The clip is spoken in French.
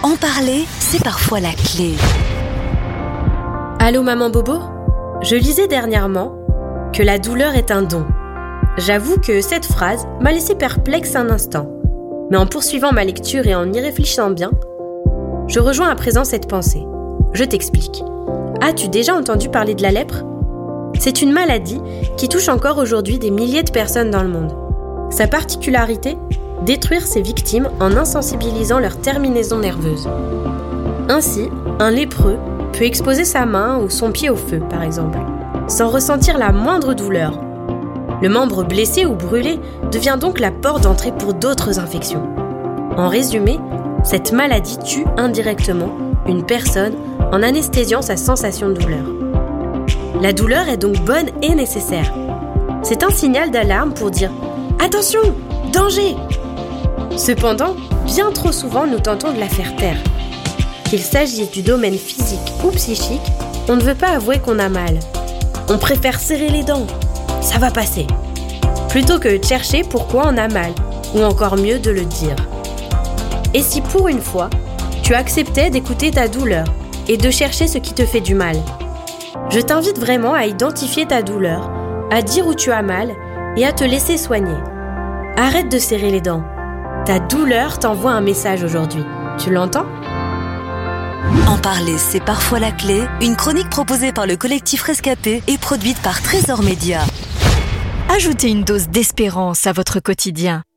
En parler, c'est parfois la clé. Allô maman Bobo ? Je lisais dernièrement que la douleur est un don. J'avoue que cette phrase m'a laissé perplexe un instant. Mais en poursuivant ma lecture et en y réfléchissant bien, je rejoins à présent cette pensée. Je t'explique. As-tu déjà entendu parler de la lèpre ? C'est une maladie qui touche encore aujourd'hui des milliers de personnes dans le monde. Sa particularité ? Détruire ses victimes en insensibilisant leurs terminaisons nerveuses. Ainsi, un lépreux peut exposer sa main ou son pied au feu, par exemple, sans ressentir la moindre douleur. Le membre blessé ou brûlé devient donc la porte d'entrée pour d'autres infections. En résumé, cette maladie tue indirectement une personne en anesthésiant sa sensation de douleur. La douleur est donc bonne et nécessaire. C'est un signal d'alarme pour dire « Attention, danger !» Cependant, bien trop souvent, nous tentons de la faire taire. Qu'il s'agisse du domaine physique ou psychique, on ne veut pas avouer qu'on a mal. On préfère serrer les dents. Ça va passer. Plutôt que de chercher pourquoi on a mal, ou encore mieux de le dire. Et si pour une fois, tu acceptais d'écouter ta douleur et de chercher ce qui te fait du mal ? Je t'invite vraiment à identifier ta douleur, à dire où tu as mal et à te laisser soigner. Arrête de serrer les dents. Ta douleur t'envoie un message aujourd'hui. Tu l'entends ? En parler, c'est parfois la clé. Une chronique proposée par le collectif Rescapé et produite par Trésor Média. Ajoutez une dose d'espérance à votre quotidien.